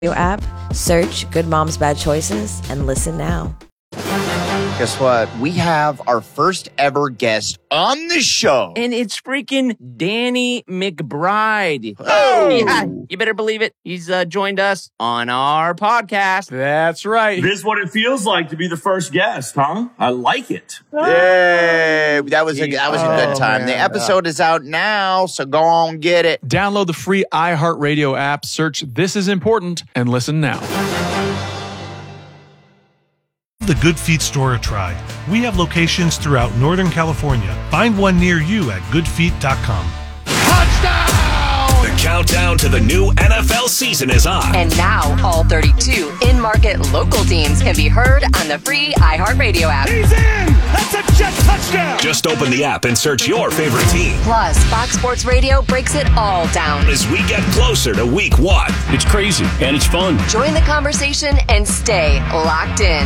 app, search Good Moms Bad Choices, and listen now. Guess what? We have our first ever guest on the show. And it's freaking Danny McBride. Oh! Yeah, you better believe it. He's joined us on our podcast. That's right. This is what it feels like to be the first guest, huh? I like it. Yay! That was a good time. Man. The episode is out now, so go on get it. Download the free iHeartRadio app, search This Is Important, and listen now. The Good Feet store a try. We have locations throughout Northern California. Find one near you at goodfeet.com. The countdown to the new NFL season is on. And now, all 32 in-market local teams can be heard on the free iHeartRadio app. He's in! That's a Jet touchdown! Just open the app and search your favorite team. Plus, Fox Sports Radio breaks it all down. As we get closer to week 1. It's crazy, and it's fun. Join the conversation and stay locked in.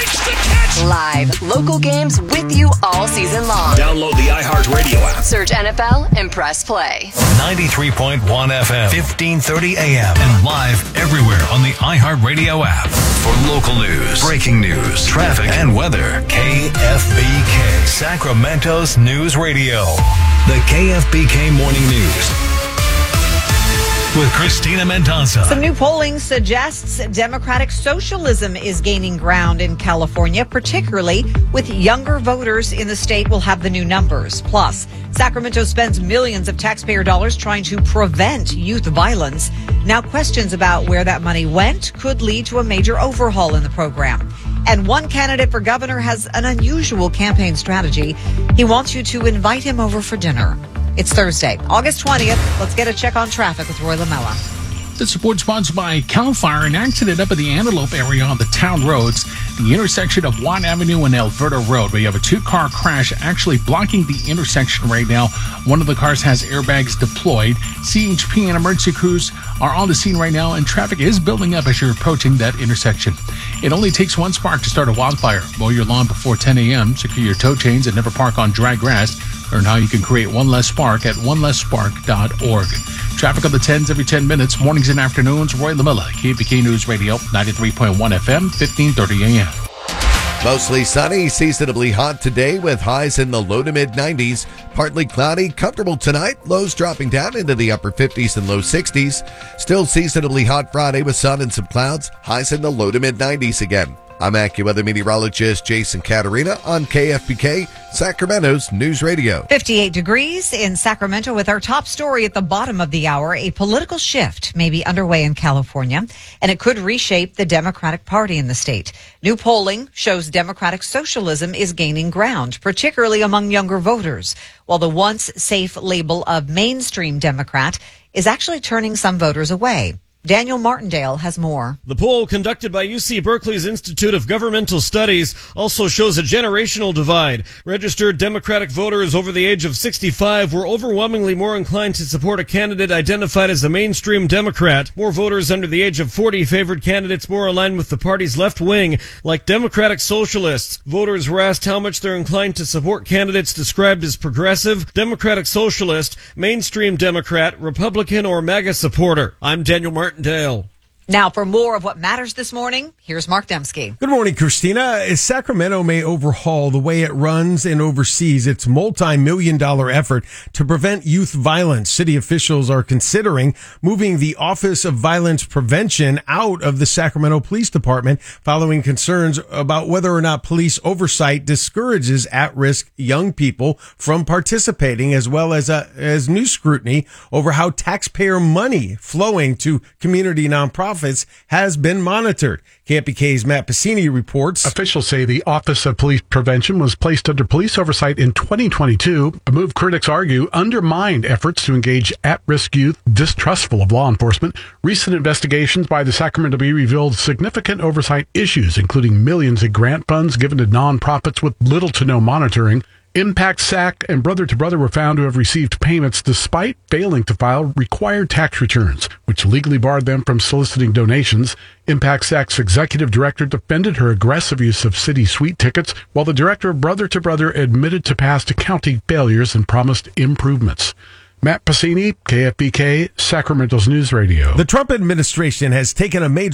Live, local games with you all season long. Download the iHeartRadio app. Search NFL and press play. 93.1 FM, 1530 AM, and live everywhere on the iHeartRadio app. For local news, breaking news, traffic, and weather, KFBK, Sacramento's News Radio. The KFBK Morning News. With Christina Mendoza. Some new polling suggests democratic socialism is gaining ground in California, particularly with younger voters in the state will have the new numbers. Plus, Sacramento spends millions of taxpayer dollars trying to prevent youth violence. Now, questions about where that money went could lead to a major overhaul in the program. And one candidate for governor has an unusual campaign strategy. He wants you to invite him over for dinner. It's Thursday, August 20th. Let's get a check on traffic with Roy Lamella. This report sponsored by Cal Fire. An accident up in the Antelope area on the town roads, the intersection of Watt Avenue and Alberta Road, where you have a two-car crash actually blocking the intersection right now. One of the cars has airbags deployed. CHP and emergency crews are on the scene right now, and traffic is building up as you're approaching that intersection. It only takes one spark to start a wildfire. Mow your lawn before 10 a.m., secure your tow chains, and never park on dry grass. Learn how you can create one less spark at onelessspark.org. Traffic on the 10s every 10 minutes, mornings and afternoons. Roy Lamella, KFBK News Radio, 93.1 FM, 1530 AM. Mostly sunny, seasonably hot today with highs in the low to mid 90s. Partly cloudy, comfortable tonight. Lows dropping down into the upper 50s and low 60s. Still seasonably hot Friday with sun and some clouds. Highs in the low to mid 90s again. I'm AccuWeather meteorologist Jason Caterina on KFBK, Sacramento's News Radio. 58 degrees in Sacramento with our top story at the bottom of the hour. A political shift may be underway in California, and it could reshape the Democratic Party in the state. New polling shows democratic socialism is gaining ground, particularly among younger voters, while the once safe label of mainstream Democrat is actually turning some voters away. Daniel Martindale has more. The poll conducted by UC Berkeley's Institute of Governmental Studies also shows a generational divide. Registered Democratic voters over the age of 65 were overwhelmingly more inclined to support a candidate identified as a mainstream Democrat. More voters under the age of 40 favored candidates more aligned with the party's left wing, like Democratic Socialists. Voters were asked how much they're inclined to support candidates described as progressive, Democratic Socialist, mainstream Democrat, Republican, or MAGA supporter. I'm Daniel Martindale. Now, for more of what matters this morning, here's Mark Dembski. Good morning, Christina. Sacramento may overhaul the way it runs and oversees its multi-million-dollar effort to prevent youth violence. City officials are considering moving the Office of Violence Prevention out of the Sacramento Police Department following concerns about whether or not police oversight discourages at-risk young people from participating, as well as new scrutiny over how taxpayer money flowing to community nonprofits has been monitored. KFBK's Matt Pacini reports. Officials say the Office of Police Prevention was placed under police oversight in 2022. A move, critics argue, undermined efforts to engage at-risk youth distrustful of law enforcement. Recent investigations by the Sacramento Bee revealed significant oversight issues, including millions in grant funds given to nonprofits with little to no monitoring. Impact SAC and Brother to Brother were found to have received payments despite failing to file required tax returns, which legally barred them from soliciting donations. Impact SAC's executive director defended her aggressive use of city suite tickets, while the director of Brother to Brother admitted to past accounting failures and promised improvements. Matt Pacini, KFBK, Sacramento's News Radio. The Trump administration has taken a major